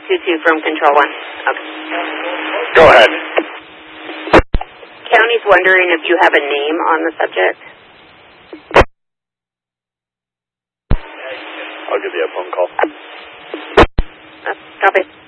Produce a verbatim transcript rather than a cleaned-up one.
two two from Control One. Okay. Go ahead. County's wondering if you have a name on the subject. I'll give you a phone call. Uh, copy.